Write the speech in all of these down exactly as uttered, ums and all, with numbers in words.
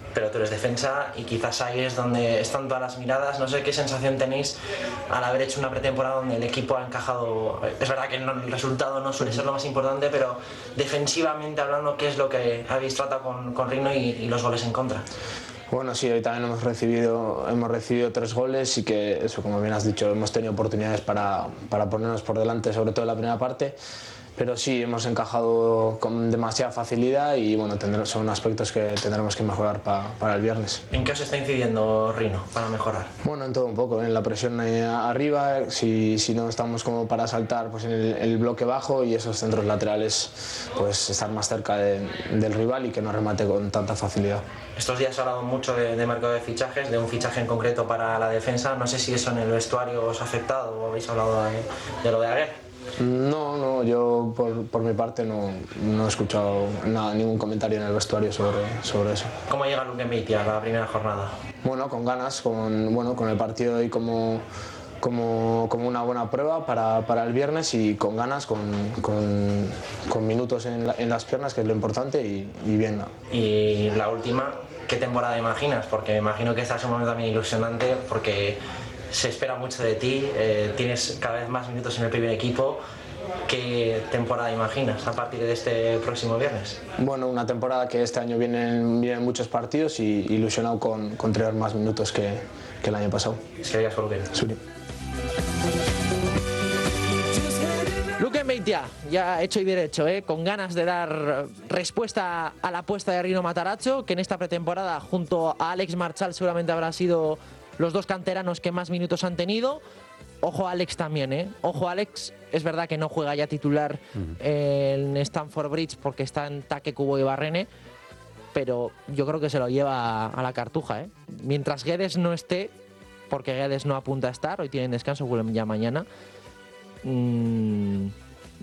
pero tú eres defensa y quizás ahí es donde están todas las miradas. No sé qué sensación tenéis al haber hecho una pretemporada donde el equipo ha encajado. Es verdad que no, el resultado no suele ser lo más importante, pero defensivamente hablando, ¿qué es lo que habéis tratado con, con Rino y, y los goles en contra? Bueno, sí, hoy también hemos recibido, hemos recibido tres goles y que, eso, como bien has dicho, hemos tenido oportunidades para, para ponernos por delante, sobre todo en la primera parte. Pero sí, hemos encajado con demasiada facilidad y bueno, tendremos, son aspectos que tendremos que mejorar pa, para el viernes. ¿En qué os está incidiendo Rino para mejorar? Bueno, en todo un poco, en la presión arriba, si, si no estamos como para saltar pues en el, el bloque bajo y esos centros laterales pues estar más cerca de, del rival y que no remate con tanta facilidad. Estos días se ha hablado mucho de, de mercado de fichajes, de un fichaje en concreto para la defensa. No sé si eso en el vestuario os ha afectado o habéis hablado de, de lo de Aguer. No, no, yo por, por mi parte no, no he escuchado nada, ningún comentario en el vestuario sobre, sobre eso. ¿Cómo llega Luque Mbeitia a la primera jornada? Bueno, con ganas, con, bueno, con el partido de hoy como, como, como una buena prueba para, para el viernes y con ganas, con, con, con minutos en, la, en las piernas, que es lo importante, y, y bien. Y la última, ¿qué temporada imaginas? Porque me imagino que esta es un momento también ilusionante porque se espera mucho de ti, eh, tienes cada vez más minutos en el primer equipo. ¿Qué temporada imaginas a partir de este próximo viernes? Bueno, una temporada que este año vienen, vienen muchos partidos y ilusionado con, con tener más minutos que, que el año pasado. Es que digas por Luque. Suri. Luque Mbeitia, ya hecho y derecho, ¿eh? Con ganas de dar respuesta a la apuesta de Rino Matarazzo, que en esta pretemporada junto a Alex Marchal seguramente habrá sido los dos canteranos que más minutos han tenido. Ojo a Alex también, ¿eh? Ojo a Alex, es verdad que no juega ya titular uh-huh. en Stamford Bridge porque está en Taque, Cubo y Barrene, pero yo creo que se lo lleva a la cartuja, ¿eh? Mientras Guedes no esté, porque Guedes no apunta a estar, hoy tienen descanso, vuelven ya mañana, mmm,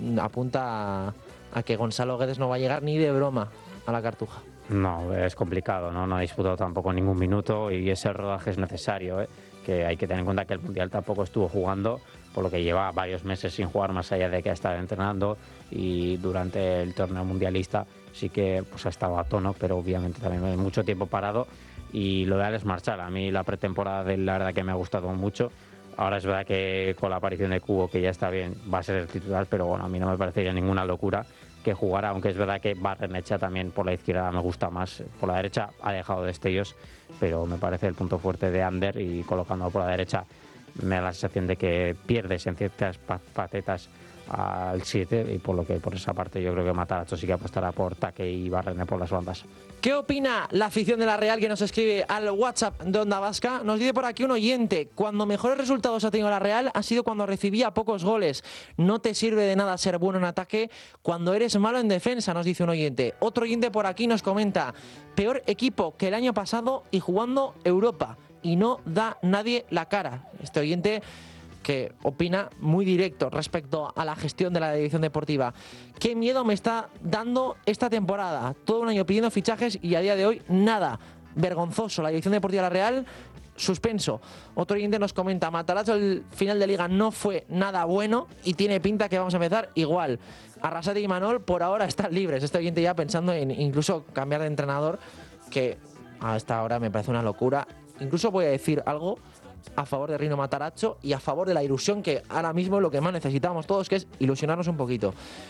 apunta a que Gonzalo Guedes no va a llegar ni de broma a la cartuja. No, es complicado, ¿no? No ha disputado tampoco ningún minuto y ese rodaje es necesario, ¿eh? Que hay que tener en cuenta que el Mundial tampoco estuvo jugando, por lo que lleva varios meses sin jugar, más allá de que ha estado entrenando, y durante el torneo mundialista sí que pues, ha estado a tono, pero obviamente también hay mucho tiempo parado. Y lo de Alex Marchal, a mí la pretemporada de él, la verdad que me ha gustado mucho. Ahora es verdad que con la aparición de Cubo, que ya está bien, va a ser el titular, pero bueno, a mí no me parecería ninguna locura que jugara, aunque es verdad que Barrenechea también por la izquierda me gusta más, por la derecha ha dejado destellos, pero me parece el punto fuerte de Ander, y colocándolo por la derecha me da la sensación de que pierdes en ciertas facetas al siete, y por lo que por esa parte yo creo que Matarazzo sí que apostará por Taque y Barrene por las bandas. ¿Qué opina la afición de la Real, que nos escribe al WhatsApp de Onda Vasca? Nos dice por aquí un oyente: cuando mejores resultados ha tenido la Real ha sido cuando recibía pocos goles. No te sirve de nada ser bueno en ataque cuando eres malo en defensa, nos dice un oyente. Otro oyente por aquí nos comenta: peor equipo que el año pasado y jugando Europa, y no da nadie la cara. Este oyente que opina muy directo respecto a la gestión de la dirección deportiva. ¿Qué miedo me está dando esta temporada? Todo un año pidiendo fichajes y a día de hoy nada. Vergonzoso. La dirección deportiva de la Real, suspenso. Otro oyente nos comenta: Matarazzo el final de liga no fue nada bueno y tiene pinta que vamos a empezar igual. Arrasate y Manol por ahora están libres. Este oyente ya pensando en incluso cambiar de entrenador, que a esta hora me parece una locura. Incluso voy a decir algo a favor de Rino Matarazzo y a favor de la ilusión, que ahora mismo es lo que más necesitamos todos, que es ilusionarnos un poquito.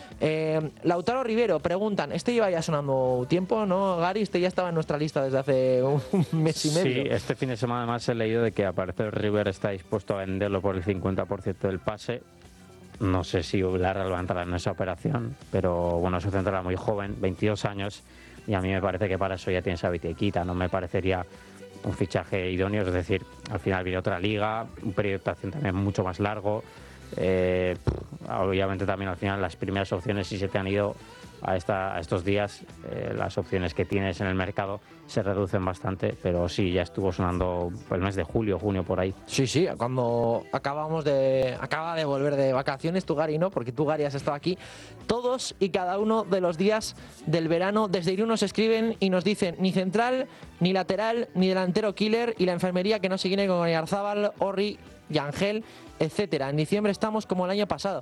Eh, Lautaro Rivero preguntan: este lleva ya sonando tiempo, ¿no, Gary? Este ya estaba en nuestra lista desde hace un mes y medio. Sí, este fin de semana además he leído de que aparece River está dispuesto a venderlo por el cincuenta por ciento del pase. No sé si la Real va a entrar en esa operación, pero bueno, es un central muy joven, veintidós años, y a mí me parece que para eso ya tiene esa bitiquita. No me parecería un fichaje idóneo, es decir, al final viene otra liga, un periodo de adaptación también mucho más largo. Eh, obviamente también al final las primeras opciones, si se te han ido a, esta, a estos días, eh, las opciones que tienes en el mercado se reducen bastante, pero sí, ya estuvo sonando el mes de julio, junio, por ahí. Sí, sí, cuando acabamos de acaba de volver de vacaciones, tú, Gary, ¿no? Porque tú, Gary, has estado aquí todos y cada uno de los días del verano. Desde Irún nos escriben y nos dicen: ni central, ni lateral, ni delantero killer, y la enfermería que no se viene con Oyarzábal, Orri, Yangel, etcétera. En diciembre estamos como el año pasado.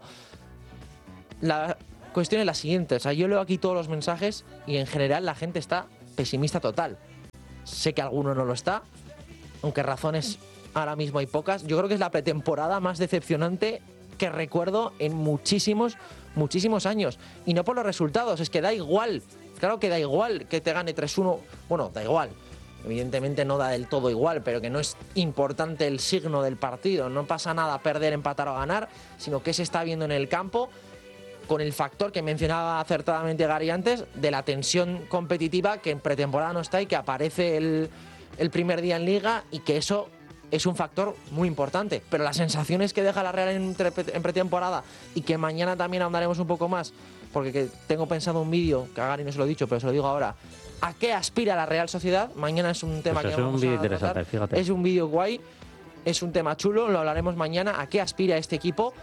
La cuestión es la siguiente: o sea, yo leo aquí todos los mensajes y en general la gente está pesimista total. sé que alguno no lo está, aunque razones ahora mismo hay pocas. Yo creo que es la pretemporada más decepcionante que recuerdo en muchísimos, muchísimos años. Y no por los resultados, es que da igual, claro que da igual que te gane tres uno, bueno, da igual. Evidentemente no da del todo igual, pero que no es importante el signo del partido. No pasa nada perder, empatar o ganar, sino que se está viendo en el campo con el factor que mencionaba acertadamente Gary antes, de la tensión competitiva que en pretemporada no está y que aparece el, el primer día en Liga, y que eso es un factor muy importante. Pero las sensaciones que deja la Real en, en pretemporada, y que mañana también ahondaremos un poco más, porque que tengo pensado un vídeo, que a Gary no se lo he dicho, pero se lo digo ahora, ¿a qué aspira la Real Sociedad? Mañana es un tema pues que es vamos un vídeo a interesante, tratar. fíjate. Es un vídeo guay, es un tema chulo, lo hablaremos mañana. ¿A qué aspira este equipo?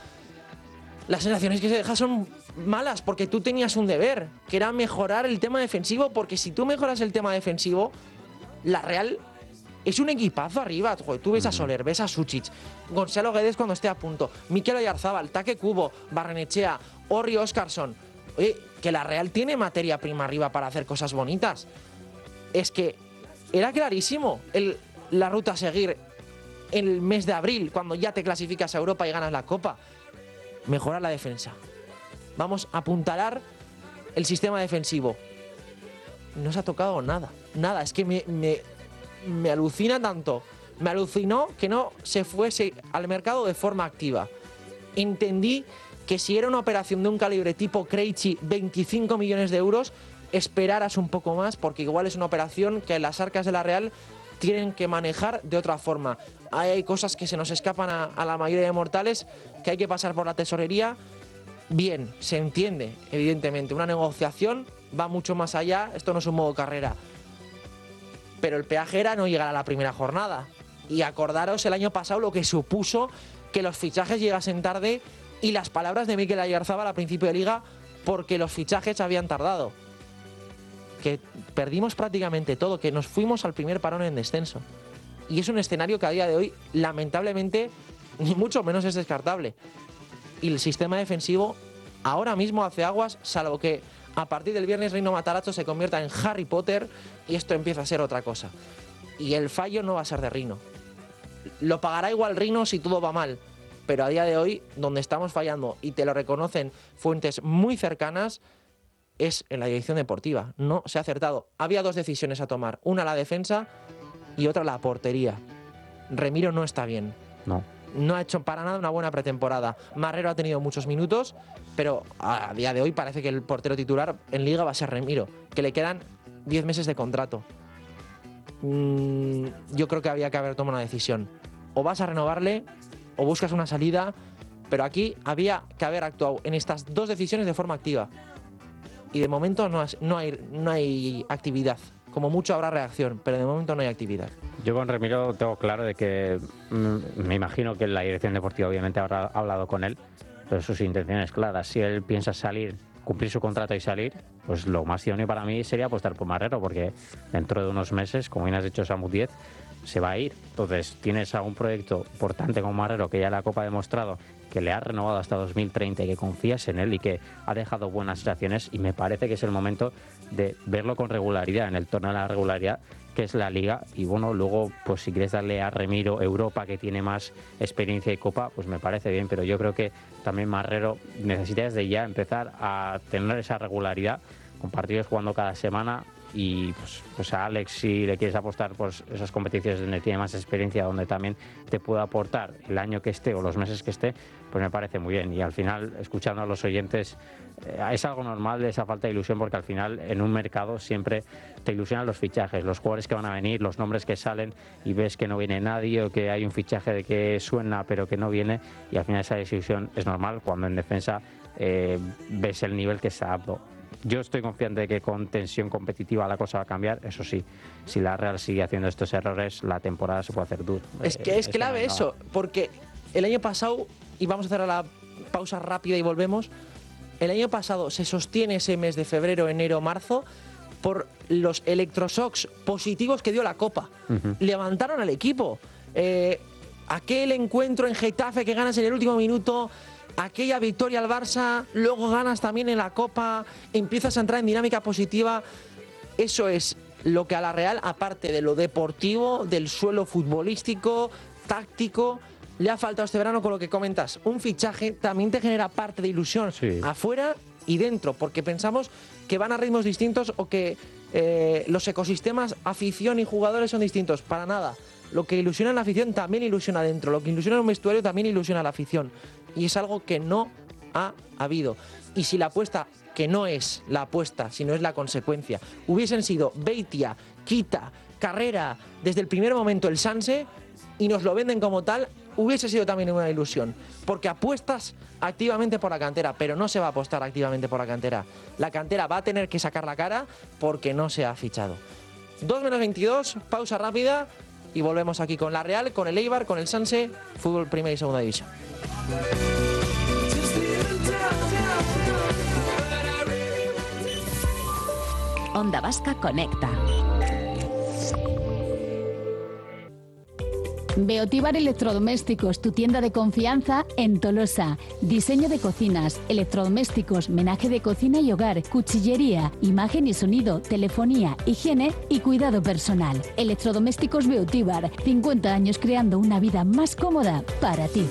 Las sensaciones que se dejan son malas, porque tú tenías un deber, que era mejorar el tema defensivo, porque si tú mejoras el tema defensivo, la Real es un equipazo arriba. Joder, tú ves a Soler, ves a Suchic, Gonzalo Guedes cuando esté a punto, Mikel Oyarzabal, Take Kubo, Barrenechea, Orri Óscarsson. Oye, que la Real tiene materia prima arriba para hacer cosas bonitas. Es que era clarísimo el, la ruta a seguir en el mes de abril, cuando ya te clasificas a Europa y ganas la Copa. Mejorar la defensa. Vamos a apuntalar el sistema defensivo. No se ha tocado nada. Nada. Es que me, me, me alucina tanto. Me alucinó que no se fuese al mercado de forma activa. Entendí que si era una operación de un calibre tipo Krejci, veinticinco millones de euros, esperaras un poco más, porque igual es una operación que las arcas de la Real tienen que manejar de otra forma. Hay cosas que se nos escapan a, a la mayoría de mortales, que hay que pasar por la tesorería. Bien, se entiende, evidentemente. Una negociación va mucho más allá, esto no es un modo carrera. Pero el peaje era no llegar a la primera jornada. Y acordaros el año pasado lo que supuso que los fichajes llegasen tarde, y las palabras de Mikel Oyarzabal al principio de Liga, porque los fichajes habían tardado. Que perdimos prácticamente todo, que nos fuimos al primer parón en descenso. Y es un escenario que a día de hoy, lamentablemente, ni mucho menos es descartable. Y el sistema defensivo ahora mismo hace aguas, salvo que a partir del viernes Reino Matarazzo se convierta en Harry Potter y esto empieza a ser otra cosa. Y el fallo no va a ser de Rino. Lo pagará igual Rino si todo va mal. Pero a día de hoy, donde estamos fallando, y te lo reconocen fuentes muy cercanas, es en la dirección deportiva. No se ha acertado. Había dos decisiones a tomar. Una la defensa y otra la portería. Remiro no está bien. No. No ha hecho para nada una buena pretemporada. Marrero ha tenido muchos minutos, pero a día de hoy parece que el portero titular en Liga va a ser Remiro, que le quedan diez meses de contrato. Mm, yo creo que había que haber tomado una decisión. O vas a renovarle o buscas una salida, pero aquí había que haber actuado en estas dos decisiones de forma activa. Y de momento no, has, no, hay, no hay actividad. Como mucho habrá reacción, pero de momento no hay actividad. Yo con Remiro tengo claro de que mmm, me imagino que la dirección deportiva obviamente habrá hablado con él, pero sus intenciones claras. Si él piensa salir, cumplir su contrato y salir, pues lo más idóneo para mí sería apostar por Marrero, porque dentro de unos meses, como bien has dicho, Samu Díez se va a ir. Entonces tienes a un proyecto importante como Marrero, que ya la Copa ha demostrado que le ha renovado hasta dos mil treinta y que confías en él y que ha dejado buenas sensaciones, y me parece que es el momento de verlo con regularidad, en el torneo de la regularidad que es la Liga. Y bueno, luego pues si quieres darle a Remiro Europa, que tiene más experiencia y Copa, pues me parece bien, pero yo creo que también Marrero necesita desde ya empezar a tener esa regularidad, con partidos jugando cada semana. Y pues, pues a Alex, si le quieres apostar pues esas competiciones donde tiene más experiencia, donde también te pueda aportar el año que esté o los meses que esté, pues me parece muy bien. Y al final, escuchando a los oyentes, eh, es algo normal de esa falta de ilusión, porque al final en un mercado siempre te ilusionan los fichajes, los jugadores que van a venir, los nombres que salen, y ves que no viene nadie, o que hay un fichaje de que suena pero que no viene, y al final esa desilusión es normal cuando en defensa eh, ves el nivel que se ha dado. Yo estoy confiante de que con tensión competitiva la cosa va a cambiar. Eso sí, si la Real sigue haciendo estos errores, la temporada se puede hacer dura. Es que es clave eso, porque el año pasado, y vamos a hacer la pausa rápida y volvemos, el año pasado se sostiene ese mes de febrero, enero, marzo por los electroshocks positivos que dio la Copa. Uh-huh. Levantaron al equipo. Eh, aquel encuentro en Getafe que ganas en el último minuto, aquella victoria al Barça, luego ganas también en la Copa, empiezas a entrar en dinámica positiva. Eso es lo que a la Real, aparte de lo deportivo, del suelo futbolístico, táctico, le ha faltado este verano con lo que comentas. Un fichaje también te genera parte de ilusión sí. afuera y dentro, porque pensamos que van a ritmos distintos o que eh, los ecosistemas, afición y jugadores son distintos. Para nada. Lo que ilusiona en la afición también ilusiona dentro. Lo que ilusiona en un vestuario también ilusiona a la afición. Y es algo que no ha habido. Y si la apuesta, que no es la apuesta, sino es la consecuencia, hubiesen sido Beitia, Kita, Carrera, desde el primer momento el Sanse, y nos lo venden como tal, hubiese sido también una ilusión. Porque apuestas activamente por la cantera, pero no se va a apostar activamente por la cantera. La cantera va a tener que sacar la cara porque no se ha fichado. dos menos veintidós, pausa rápida y volvemos aquí con la Real, con el Eibar, con el Sanse, fútbol primera y segunda división. Onda Vasca Conecta. Beotíbar Electrodomésticos, tu tienda de confianza en Tolosa. Diseño de cocinas, electrodomésticos, menaje de cocina y hogar, cuchillería, imagen y sonido, telefonía, higiene y cuidado personal. Electrodomésticos Beotíbar, cincuenta años creando una vida más cómoda para ti.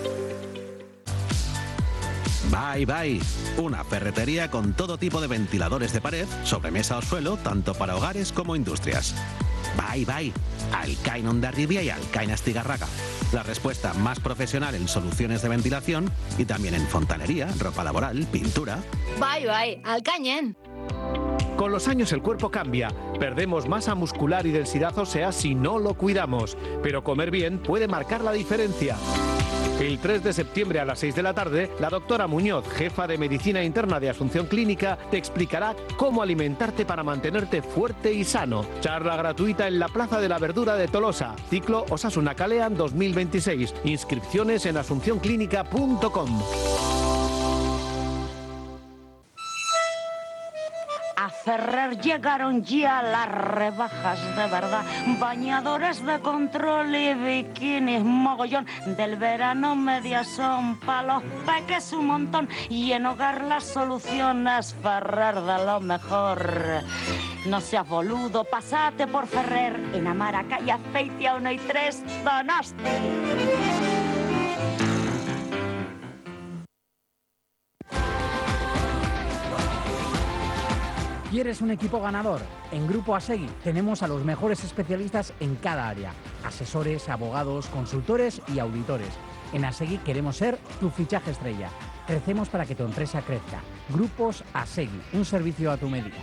Bye Bye, una ferretería con todo tipo de ventiladores de pared, sobremesa o suelo, tanto para hogares como industrias. Bye Bye, Alcain Hondarribia y Alcain Astigarraga. La respuesta más profesional en soluciones de ventilación y también en fontanería, ropa laboral, pintura. Bye Bye, Alcañen. Con los años el cuerpo cambia, perdemos masa muscular y densidad ósea si no lo cuidamos, pero comer bien puede marcar la diferencia. El tres de septiembre a las seis de la tarde, la doctora Muñoz, jefa de Medicina Interna de Asunción Clínica, te explicará cómo alimentarte para mantenerte fuerte y sano. Charla gratuita en la Plaza de la Verdura de Tolosa. Ciclo Osasuna Kalean dos mil veintiséis. Inscripciones en asunción clínica punto com. A Ferrer llegaron ya las rebajas de verdad. Bañadores de control y bikinis mogollón. Del verano medias son pa' los peques un montón. Y en hogar las soluciones Ferrer de lo mejor. No seas boludo, pasate por Ferrer. En Amara, calle Azpeitia uno y tres, Donosti. ¿Quieres un equipo ganador? En Grupo Asegui tenemos a los mejores especialistas en cada área. Asesores, abogados, consultores y auditores. En Asegui queremos ser tu fichaje estrella. Crecemos para que tu empresa crezca. Grupos Asegui, un servicio a tu medida.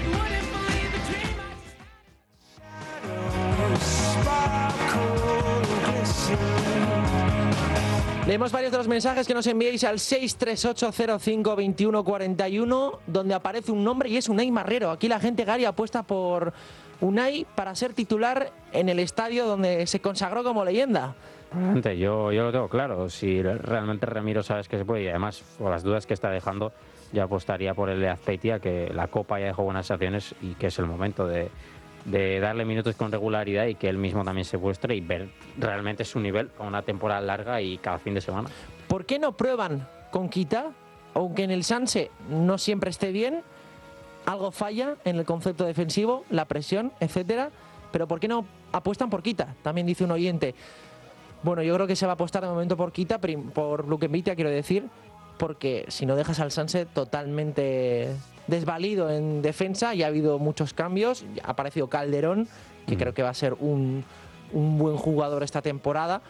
Leemos varios de los mensajes que nos enviáis al seis tres ocho cero cinco dos uno cuatro uno, donde aparece un nombre y es Unai Marrero. Aquí la gente, Gary, apuesta por Unai para ser titular en el estadio donde se consagró como leyenda. Yo, yo lo tengo claro. Si realmente Ramiro sabes que se puede, y además por las dudas que está dejando, ya apostaría por el de Azpeitia, que la Copa ya dejó buenas sensaciones y que es el momento de... de darle minutos con regularidad y que él mismo también se muestre y ver realmente su nivel a una temporada larga y cada fin de semana. ¿Por qué no prueban con Kita? Aunque en el Sanse no siempre esté bien, algo falla en el concepto defensivo, la presión, etcétera. Pero ¿por qué no apuestan por Kita? También dice un oyente. Bueno, yo creo que se va a apostar de momento por Kita, por Luke Beitia, quiero decir, porque si no dejas al Sanse totalmente desvalido en defensa, y ha habido muchos cambios. Ha aparecido Calderón, que mm. creo que va a ser un, un buen jugador esta temporada.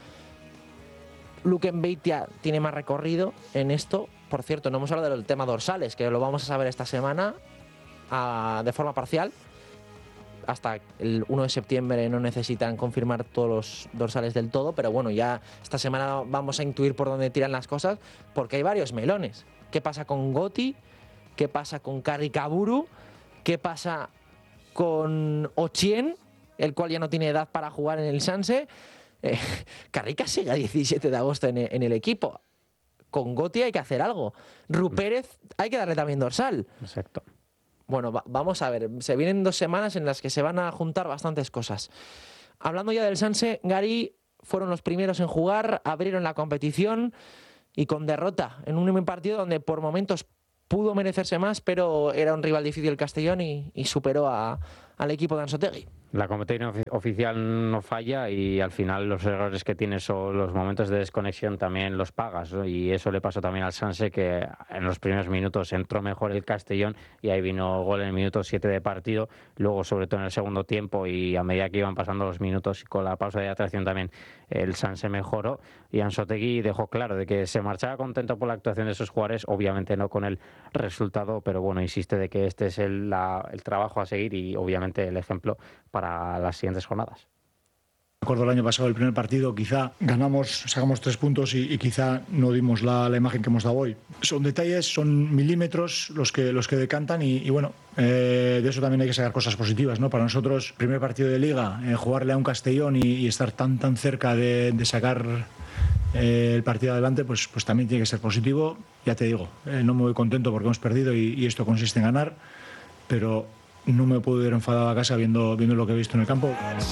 Luke Beitia tiene más recorrido en esto. Por cierto, no hemos hablado del tema dorsales, que lo vamos a saber esta semana a, de forma parcial. Hasta el uno de septiembre no necesitan confirmar todos los dorsales del todo, pero bueno, ya esta semana vamos a intuir por dónde tiran las cosas, porque hay varios melones. ¿Qué pasa con Goti? ¿Qué pasa con Karikaburu? ¿Qué pasa con Ochien, el cual ya no tiene edad para jugar en el Sanse? Eh, Carrica sigue a diecisiete de agosto en el, en el equipo. Con Goti hay que hacer algo. Rupérez hay que darle también dorsal. Exacto. Bueno, va, vamos a ver. Se vienen dos semanas en las que se van a juntar bastantes cosas. Hablando ya del Sanse, Gary, fueron los primeros en jugar, abrieron la competición y con derrota en un partido donde por momentos pudo merecerse más, pero era un rival difícil el Castellón y, y superó a, al equipo de Anzotegui. La competición oficial no falla y al final los errores que tienes o los momentos de desconexión también los pagas, ¿no? Y eso le pasó también al Sanse, que en los primeros minutos entró mejor el Castellón y ahí vino gol en el minuto siete de partido. Luego, sobre todo en el segundo tiempo y a medida que iban pasando los minutos con la pausa de atracción también, el Sanse mejoró y Anzotegui dejó claro de que se marchaba contento por la actuación de esos jugadores, obviamente no con el resultado, pero bueno, insiste de que este es el, la, el trabajo a seguir y obviamente el ejemplo para las siguientes jornadas. Recuerdo el año pasado, el primer partido, quizá ganamos, sacamos tres puntos y, y quizá no dimos la, la imagen que hemos dado hoy. Son detalles, son milímetros los que, los que decantan y, y bueno, eh, de eso también hay que sacar cosas positivas, ¿no? Para nosotros, primer partido de Liga, eh, jugarle a un Castellón y, y estar tan, tan cerca de, de sacar eh, el partido adelante, pues, pues también tiene que ser positivo. Ya te digo, eh, no me voy contento porque hemos perdido y, y esto consiste en ganar, pero no me puedo ir enfadado a casa viendo, viendo lo que he visto en el campo.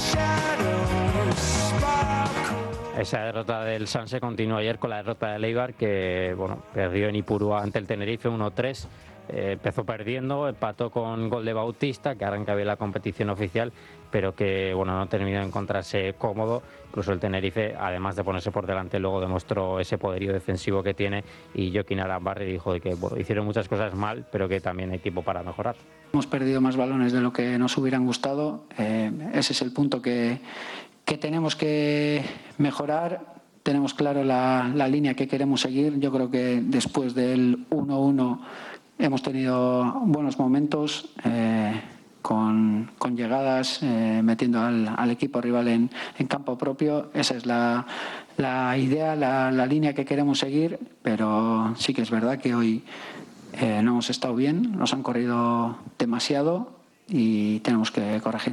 Esa derrota del Sanse continuó ayer con la derrota del Eibar, que bueno, perdió en Ipurúa ante el Tenerife uno tres. Eh, empezó perdiendo, empató con gol de Bautista, que arranca bien la competición oficial, pero que bueno, no terminó de encontrarse cómodo. Incluso el Tenerife, además de ponerse por delante, luego demostró ese poderío defensivo que tiene, y Joaquín Arambarri dijo de que bueno, hicieron muchas cosas mal, pero que también hay tiempo para mejorar. Hemos perdido más balones de lo que nos hubieran gustado. Eh, ese es el punto que, que tenemos que mejorar. Tenemos claro la, la línea que queremos seguir. Yo creo que después del uno uno hemos tenido buenos momentos, eh, con, con llegadas, eh, metiendo al, al equipo rival en, en campo propio. Esa es la, la idea, la, la línea que queremos seguir, pero sí que es verdad que hoy eh, no hemos estado bien, nos han corrido demasiado y tenemos que corregir.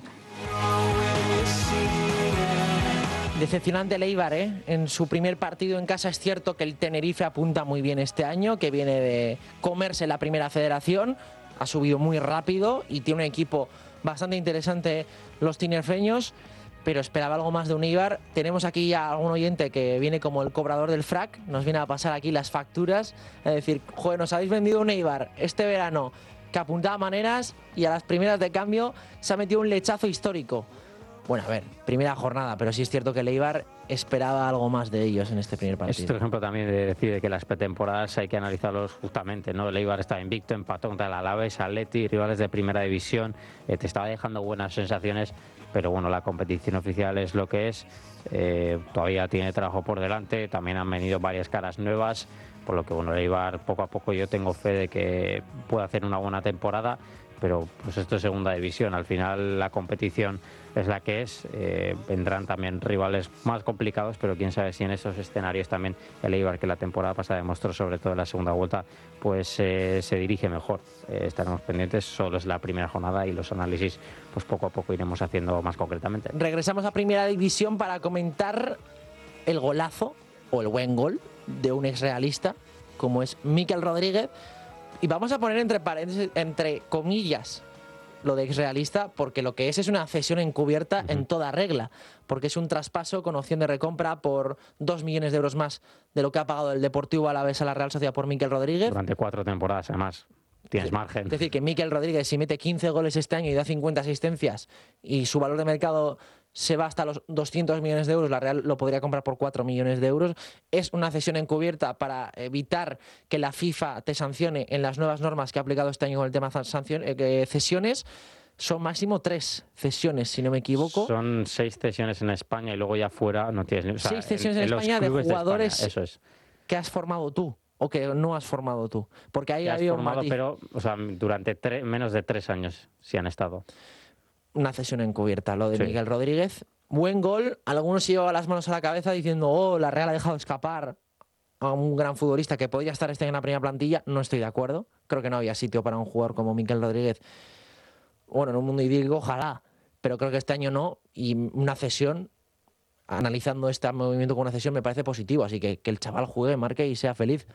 Decepcionante el Eibar, ¿eh? En su primer partido en casa. Es cierto que el Tenerife apunta muy bien este año, que viene de comerse la primera federación, ha subido muy rápido y tiene un equipo bastante interesante los tinerfeños, pero esperaba algo más de un Eibar. Tenemos aquí ya algún oyente que viene como el cobrador del frac, nos viene a pasar aquí las facturas, es decir, joder, nos habéis vendido un Eibar este verano que apuntaba maneras y a las primeras de cambio se ha metido un lechazo histórico. Bueno, a ver, primera jornada, pero sí es cierto que el Eibar esperaba algo más de ellos en este primer partido. Es otro ejemplo también de decir que las pretemporadas hay que analizarlos justamente, ¿no? El Eibar estaba invicto, empató contra el Alavés, Atleti, rivales de primera división, eh, te estaba dejando buenas sensaciones, pero bueno, la competición oficial es lo que es, eh, todavía tiene trabajo por delante, también han venido varias caras nuevas, por lo que bueno, el Eibar poco a poco yo tengo fe de que puede hacer una buena temporada, pero pues esto es segunda división, al final la competición es la que es, eh, vendrán también rivales más complicados, pero quién sabe si en esos escenarios también el Eibar, que la temporada pasada demostró sobre todo en la segunda vuelta, pues eh, se dirige mejor. Eh, estaremos pendientes, solo es la primera jornada y los análisis pues poco a poco iremos haciendo más concretamente. Regresamos a primera división para comentar el golazo o el buen gol de un exrealista como es Mikel Rodríguez, y vamos a poner entre paréntesis, entre comillas, lo de exrealista, porque lo que es es una cesión encubierta uh-huh. en toda regla, porque es un traspaso con opción de recompra por dos millones de euros más de lo que ha pagado el Deportivo Alavés a la Real Sociedad por Mikel Rodríguez. Durante cuatro temporadas, además, tienes sí. margen. Es decir, que Mikel Rodríguez, si mete quince goles este año y da cincuenta asistencias y su valor de mercado se va hasta los doscientos millones de euros, la Real lo podría comprar por cuatro millones de euros. Es una cesión encubierta para evitar que la FIFA te sancione en las nuevas normas que ha aplicado este año con el tema de eh, cesiones. Son máximo tres cesiones, si no me equivoco. Son seis cesiones en España y luego ya fuera no tienes... O sea, seis cesiones en, en España de jugadores de España, eso es. Que has formado tú o que no has formado tú. Porque ahí ha habido formado, pero o sea, durante tre- menos de tres años sí han estado. Una cesión encubierta, lo de sí. Mikel Rodríguez. Buen gol. Algunos se llevan las manos a la cabeza diciendo, oh, la Real ha dejado escapar a un gran futbolista que podía estar este en la primera plantilla. No estoy de acuerdo. Creo que no había sitio para un jugador como Mikel Rodríguez. Bueno, en un mundo idílico, ojalá. Pero creo que este año no. Y una cesión, analizando este movimiento con una cesión, me parece positivo. Así que que el chaval juegue, marque y sea feliz.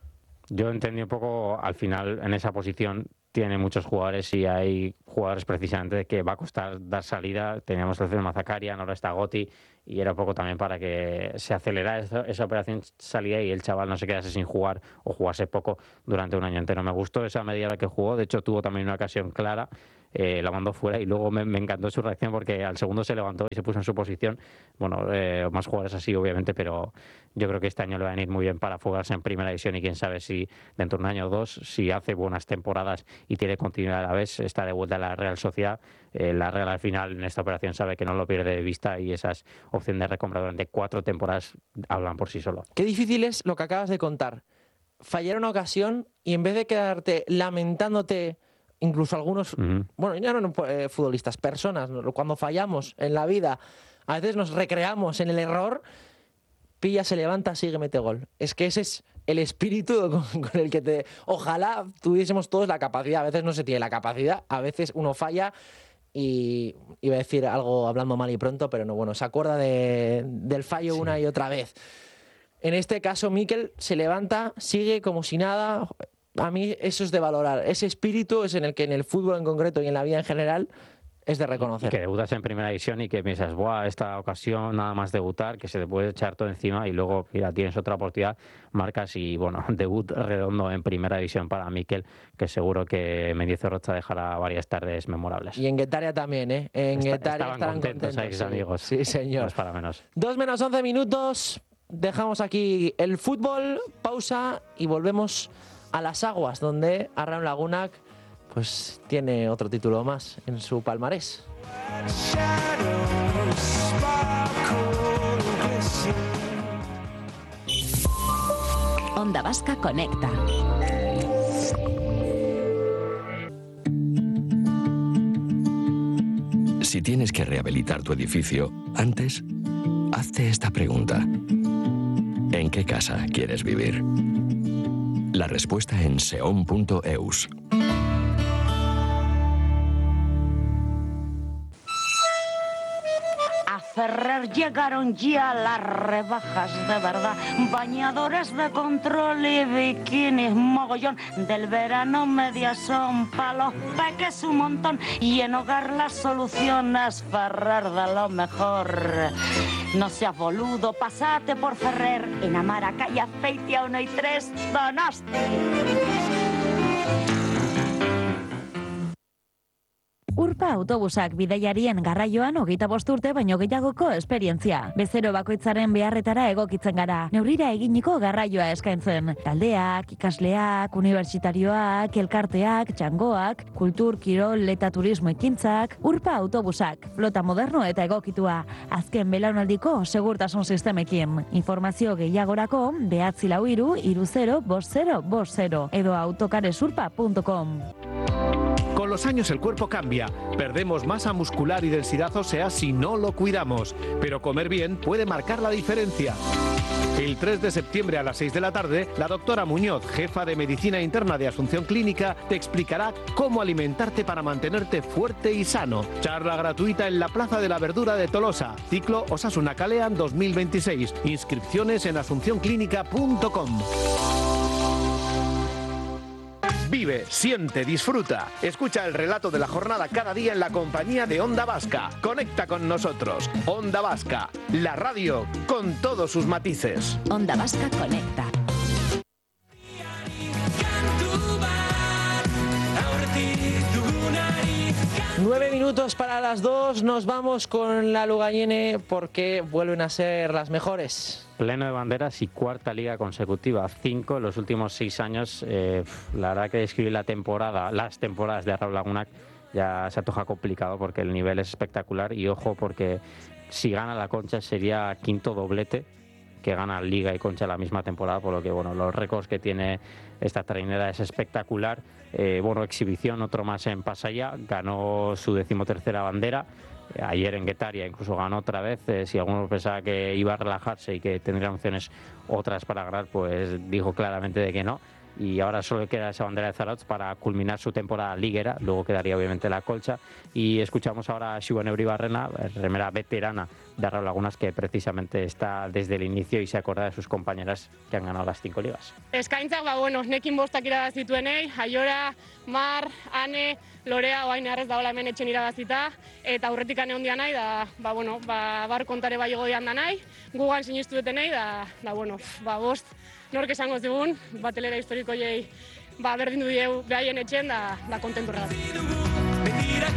Yo entendí un poco, al final, en esa posición tiene muchos jugadores y hay jugadores precisamente que va a costar dar salida. Teníamos el Celma Zakaria, ahora está Gotti, y era un poco también para que se acelerara esa, esa operación salida y el chaval no se quedase sin jugar o jugase poco durante un año entero. Me gustó esa media hora que jugó, de hecho tuvo también una ocasión clara, eh, la mandó fuera y luego me, me encantó su reacción porque al segundo se levantó y se puso en su posición. Bueno, eh, más jugadores así obviamente, pero yo creo que este año le va a venir muy bien para fugarse en primera división y quién sabe si dentro de un año o dos, si hace buenas temporadas y tiene continuidad a la vez, está de vuelta a la Real Sociedad. Eh, la Real al final en esta operación sabe que no lo pierde de vista y esas opciones de recompra durante cuatro temporadas hablan por sí solo. Qué difícil es lo que acabas de contar. Fallar una ocasión y en vez de quedarte lamentándote, incluso algunos, uh-huh. bueno, ya no eh, futbolistas, personas, cuando fallamos en la vida, a veces nos recreamos en el error, pilla, se levanta, sigue, mete gol. Es que ese es el espíritu con, con el que te... Ojalá tuviésemos todos la capacidad, a veces no se tiene la capacidad, a veces uno falla y iba a decir algo hablando mal y pronto, pero no, bueno, se acuerda de, del fallo sí. una y otra vez. En este caso, Mikel se levanta, sigue como si nada. A mí eso es de valorar. Ese espíritu es en el que en el fútbol en concreto y en la vida en general es de reconocer. Y que debutas en primera división y que piensas, buah, esta ocasión nada más debutar, que se te puede echar todo encima y luego, mira, tienes otra oportunidad, marcas y, bueno, debut redondo en primera división para Mikel, que seguro que Mendizorroza dejará varias tardes memorables. Y en Guetaria también, ¿eh? En Está, Guetaria estaban estarán contentos, contentos. Sí, amigos. Sí, señor. No es para menos. Dos menos once minutos. Dejamos aquí el fútbol, pausa y volvemos a las aguas, donde Arraun Lagunak pues tiene otro título más en su palmarés. Onda Vasca Conecta. Si tienes que rehabilitar tu edificio, antes, hazte esta pregunta. ¿En qué casa quieres vivir? La respuesta en seon punto eus. A Ferrer llegaron ya las rebajas de verdad. Bañadores de control y bikinis mogollón. Del verano medias son pa' los peques un montón. Y en hogar las soluciones Ferrer de lo mejor. No seas boludo, pasate por Ferrer. En Amara, calle Azpeitia uno y tres, Donosti. Urpa autobusak bidaiarien garraioan hogeita bost urte baino gehiagoko esperientzia. Bezero bakoitzaren beharretara egokitzen gara. Neurrira eginiko garraioa eskaintzen. Taldeak, ikasleak, unibertsitarioak, elkarteak, txangoak, kultur, kirol eta turismo ekintzak. Urpa autobusak, flota moderno eta egokitua. Azken belaunaldiko segurtasun sistemekin. Informazio gehiagorako behatzi lau hiru hiru zero bost zero bost zero edo autocaresurpa punto com. Con los años el cuerpo cambia, perdemos masa muscular y densidad ósea si no lo cuidamos, pero comer bien puede marcar la diferencia. El tres de septiembre a las seis de la tarde, la doctora Muñoz, jefa de Medicina Interna de Asunción Clínica, te explicará cómo alimentarte para mantenerte fuerte y sano. Charla gratuita en la Plaza de la Verdura de Tolosa. Ciclo Osasuna Kalean dos mil veintiséis. Inscripciones en asunción clínica punto com. Vive, siente, disfruta. Escucha el relato de la jornada cada día en la compañía de Onda Vasca. Conecta con nosotros. Onda Vasca, la radio con todos sus matices. Onda Vasca Conecta. Nueve minutos para las dos, nos vamos con la Lugañene porque vuelven a ser las mejores. Pleno de banderas y cuarta liga consecutiva, cinco en los últimos seis años. Eh, la verdad que describir la temporada, las temporadas de Arraun Lagunak ya se antoja complicado porque el nivel es espectacular y ojo porque si gana la Concha sería quinto doblete que gana Liga y Concha la misma temporada, por lo que bueno, los récords que tiene esta trainera es espectacular. Eh, bueno, exhibición, otro más en Pasaia, ganó su decimotercera bandera. Eh, ayer en Guetaria incluso ganó otra vez. Eh, si alguno pensaba que iba a relajarse y que tendría opciones otras para ganar, pues dijo claramente de que no. Y ahora solo queda esa bandera de Zarautz para culminar su temporada liguera, luego quedaría obviamente la Colcha. Y escuchamos ahora a Xiuan Euribarrena, remera veterana de Arraun Lagunak, que precisamente está desde el inicio y se acuerda de sus compañeras que han ganado las cinco ligas. Eskaintzak, ba, bueno, nekin bostak irabazituenei, Aiora, Mar, Ane, Lorea, oain arrez daola hemen etxen irabazita, eta aurretik ane hondia nahi, da, ba, bueno, ba, bar kontare bai egodian da nahi, gugan sinistu dutenei, da, da, bueno, ba, bost, nork esango zigun, batelera historiko jei, ba, berdin du dieu behaien etxen, da, da kontentu regat.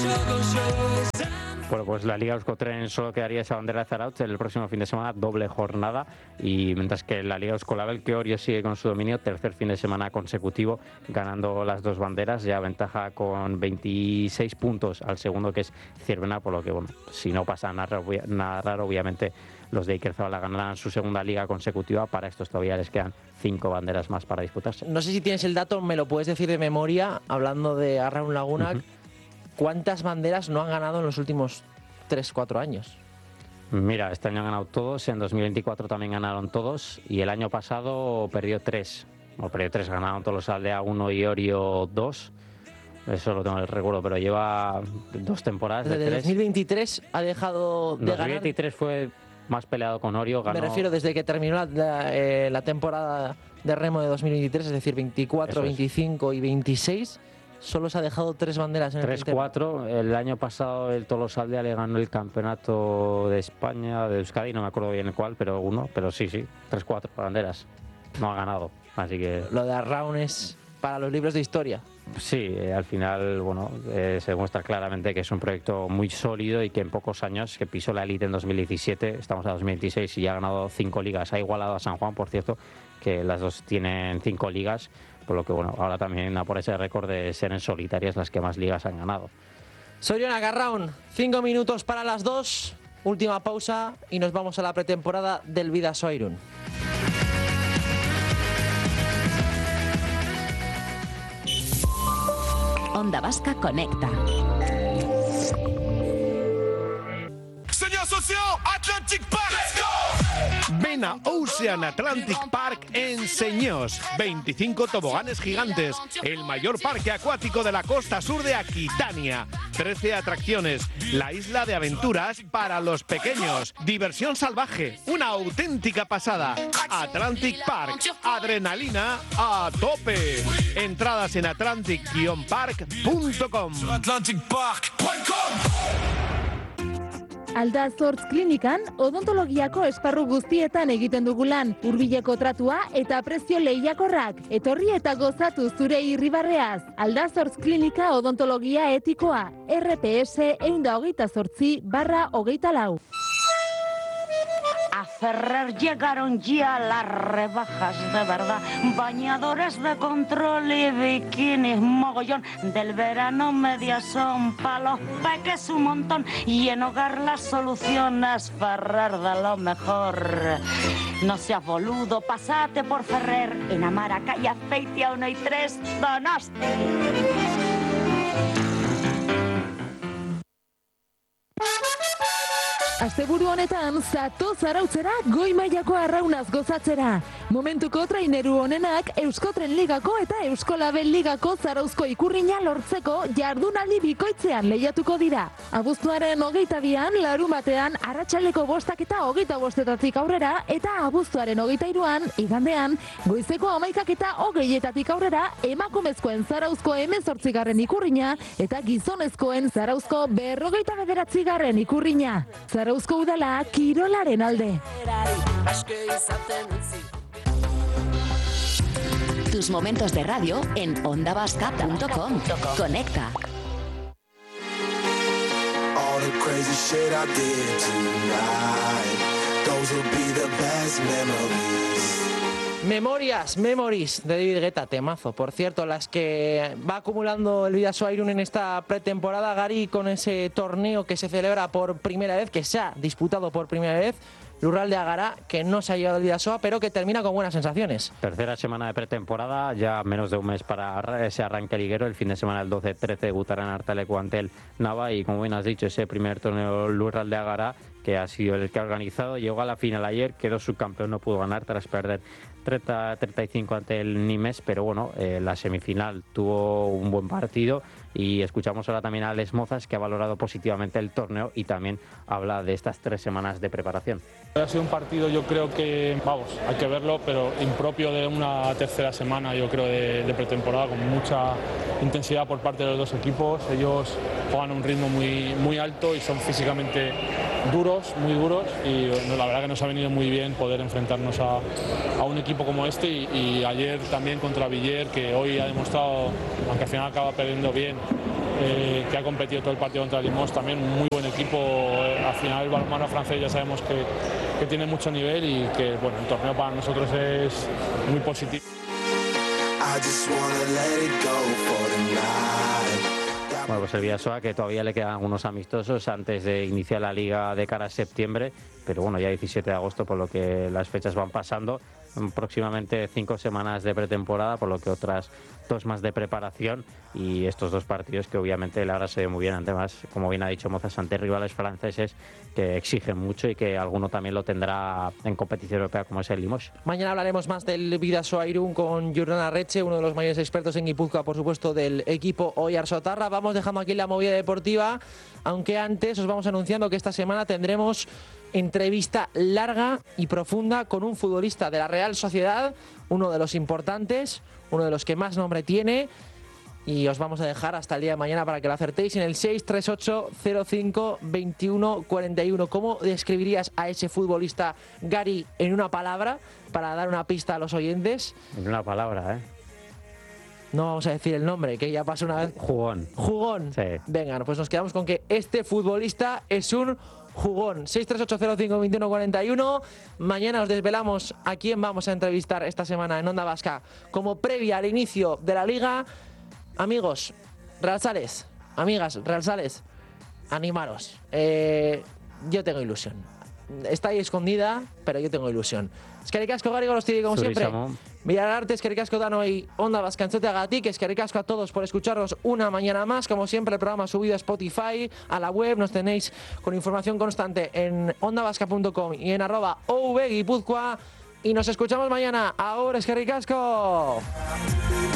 Bueno, pues la Liga Euskotren solo quedaría esa bandera de Zarautz el próximo fin de semana, doble jornada, y mientras que la Liga Euskolabel, que Orio sigue con su dominio, tercer fin de semana consecutivo, ganando las dos banderas, ya ventaja con veintiséis puntos al segundo, que es Zierbena, por lo que, bueno, si no pasa nada, nada raro, obviamente los de Iker Zabala ganarán su segunda liga consecutiva. Para estos todavía les quedan cinco banderas más para disputarse. No sé si tienes el dato, me lo puedes decir de memoria, hablando de Arraun Lagunak. Uh-huh. ¿Cuántas banderas no han ganado en los últimos tres cuatro años? Mira, este año han ganado todos, en dos mil veinticuatro también ganaron todos, y el año pasado perdió tres. O perdió tres, ganaron todos los Aldea uno y Orio dos. Eso lo tengo en el recuerdo, pero lleva dos temporadas de desde tres. dos mil veintitrés ha dejado de ganar. dos mil veintitrés fue más peleado con Orio. Ganó... Me refiero desde que terminó la, la, eh, la temporada de remo de dos mil veintitrés, es decir, veinticuatro, veinticinco y veintiséis. Solo se ha dejado tres banderas en el tres cuatro. El año pasado el Tolosaldea le ganó el campeonato de España, de Euskadi, no me acuerdo bien cuál, pero uno. Pero sí, sí, tres cuatro banderas. No ha ganado, así que... Lo de Arraun es para los libros de historia. Sí, eh, al final, bueno, eh, se demuestra claramente que es un proyecto muy sólido y que en pocos años, que pisó la élite en dos mil diecisiete, estamos a dos mil veintiséis y ya ha ganado cinco ligas. Ha igualado a San Juan, por cierto, que las dos tienen cinco ligas. Por lo que, bueno, ahora también a por ese récord de ser en solitarias las que más ligas han ganado. Zorionak, Arraun, cinco minutos para las dos. Última pausa y nos vamos a la pretemporada del Bidasoa Irún. Onda Vasca Conecta. Señor socio, Atlantic Park. Let's go. Ven a Ocean Atlantic Park en Señós. veinticinco toboganes gigantes. El mayor parque acuático de la costa sur de Aquitania. trece atracciones. La isla de aventuras para los pequeños. Diversión salvaje. Una auténtica pasada. Atlantic Park. Adrenalina a tope. Entradas en atlantic park punto com. atlantic park punto com. Aldazortz klinikan odontologiako esparru guztietan egiten dugu lan, hurbileko tratua eta prezio lehiakorrak. Etorri eta gozatu zure irribarreaz. Aldazortz klinika odontologia etikoa, R P S ehun eta hogeita zortzi barra hogeita lau. A Ferrer llegaron ya las rebajas de verdad. Bañadores de control y bikinis mogollón. Del verano medias son pa' los peques un montón. Y en hogar las soluciones Ferrer de lo mejor. No seas boludo, pasate por Ferrer. En Amara, calle Azpeitia uno y tres, Donosti. Asteburu honetan, zato zarautzera goi mailako arraunaz gozatzera. Momentuko traineru honenak Euskotren Ligako eta Euskolabel Ligako zarauzko ikurrina lortzeko jardunaldi bikoitzean lehiatuko dira. Abuztuaren hogeita bian, larun batean, arratsaleko bostak eta hogeita bostetatik aurrera, eta abuztuaren hogeita iruan, igandean, goizeko hamaikak eta hogeietatik aurrera, emakumezkoen zarauzko hemezortzigarren ikurrina, eta gizonezkoen zarauzko berrogeita bederatzigarren ikurrina. Zarauzko udala kirolaren alde. Tus momentos de radio en onda vasca punto com. Conecta. All the crazy shit I did tonight, those will be the best memories. Memorias, Memories de David Guetta, temazo. Por cierto, las que va acumulando el Bidasoa Irún en esta pretemporada, Gary, con ese torneo que se celebra por primera vez, que se ha disputado por primera vez, Lurralde Agará, que no se ha llevado el Bidasoa, pero que termina con buenas sensaciones. Tercera semana de pretemporada, ya menos de un mes para ese arranque liguero. El fin de semana, el doce trece, debutarán Artaleco ante el Nava, y como bien has dicho, ese primer torneo Lurralde Agará, que ha sido el que ha organizado, llegó a la final ayer, quedó subcampeón, no pudo ganar tras perder treinta a treinta y cinco ante el Nimes, pero bueno, eh, la semifinal tuvo un buen partido. Y escuchamos ahora también a Alex Mozas, que ha valorado positivamente el torneo y también habla de estas tres semanas de preparación. Ha sido un partido, yo creo que, vamos, hay que verlo, pero impropio de una tercera semana, yo creo, de, de pretemporada, con mucha intensidad por parte de los dos equipos. Ellos juegan a un ritmo muy, muy alto y son físicamente duros, muy duros, y no, la verdad que nos ha venido muy bien poder enfrentarnos a, a un equipo como este, y, y ayer también contra Villar, que hoy ha demostrado, aunque al final acaba perdiendo bien, eh, que ha competido todo el partido contra Limoges, también un muy buen equipo. Eh, al final el balonmano francés ya sabemos que, que tiene mucho nivel y que bueno, el torneo para nosotros es muy positivo. Bueno, pues el Bidasoa, que todavía le quedan algunos amistosos antes de iniciar la liga de cara a septiembre, pero bueno, ya diecisiete de agosto, por lo que las fechas van pasando. Próximamente cinco semanas de pretemporada, por lo que otras dos más de preparación, y estos dos partidos que obviamente la verdad se ve muy bien. Además, como bien ha dicho Mozas, ante rivales franceses que exigen mucho y que alguno también lo tendrá en competición europea, como es el Limoges. Mañana hablaremos más del Bidasoa Irún con Jurgen Arretxe, uno de los mayores expertos en Guipúzcoa, por supuesto, del equipo Oiarsotarra. Vamos dejando aquí la movida deportiva, aunque antes os vamos anunciando que esta semana tendremos entrevista larga y profunda con un futbolista de la Real Sociedad, uno de los importantes, uno de los que más nombre tiene, y os vamos a dejar hasta el día de mañana para que lo acertéis en el seis tres ocho cero cinco veintiuno cuarenta y uno. ¿Cómo describirías a ese futbolista, Gary, en una palabra, para dar una pista a los oyentes? En una palabra, ¿eh? No vamos a decir el nombre, que ya pasó una vez. Jugón. Jugón. Sí. Venga, pues nos quedamos con que este futbolista es un jugón. seis tres ocho cero cinco veintiuno cuarenta y uno. Mañana os desvelamos a quién vamos a entrevistar esta semana en Onda Vasca como previa al inicio de la liga. Amigos, Real Sales, amigas, Real Sales, animaros. Eh, yo tengo ilusión. Está ahí escondida, pero yo tengo ilusión. Eskerrik asko Gari Gorostidi, como siempre. Villararte, eskerrik asko Dano y Onda Vasca Entzuteagatik, eskerrik asko a todos por escucharnos una mañana más. Como siempre, el programa subido a Spotify, a la web. Nos tenéis con información constante en onda vasca punto com y en arroba O V Guipúzcoa. Y nos escuchamos mañana. Ahora, eskerrik asko.